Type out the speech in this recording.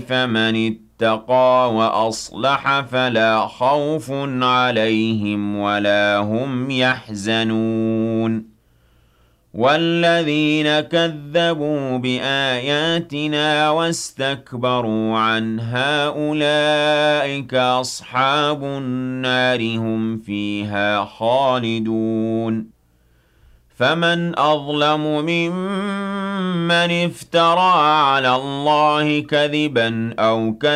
فمن اتقى وأصلح فلا خوف عليهم ولا هم يحزنون والذين كذبوا بآياتنا واستكبروا عنها أولئك أصحاب النار هم فيها خالدون فمن أظلم ممن افترى على الله كذبا أو